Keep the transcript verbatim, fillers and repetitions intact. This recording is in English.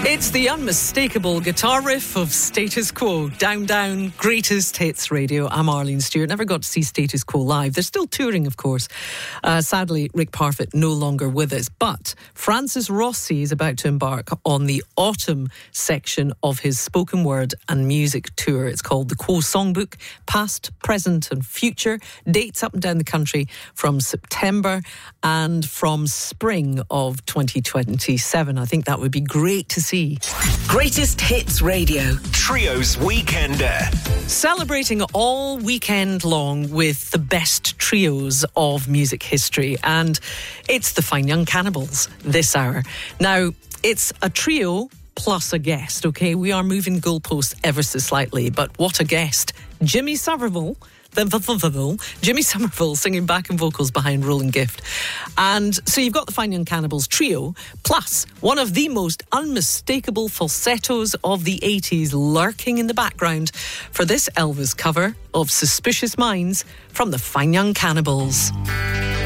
It's the unmistakable guitar riff of Status Quo. Down, down, greatest hits radio. I'm Arlene Stewart. Never got to see Status Quo live. They're still touring, of course. Uh, sadly, Rick Parfitt no longer with us. But Francis Rossi is about to embark on the autumn section of his spoken word and music tour. It's called the Quo Songbook, Past, Present and Future. Dates up and down the country from September and from spring of twenty twenty-seven. I think that would be great to see. Greatest Hits Radio. Trios Weekender. Celebrating all weekend long with the best trios of music history. And it's the Fine Young Cannibals this hour. Now, it's a trio plus a guest, okay? We are moving goalposts ever so slightly, but what a guest. Jimmy Somerville. Jimmy Somerville singing backing vocals behind Roland Gift. And so you've got the Fine Young Cannibals trio, plus one of the most unmistakable falsettos of the eighties lurking in the background for this Elvis cover of Suspicious Minds from the Fine Young Cannibals.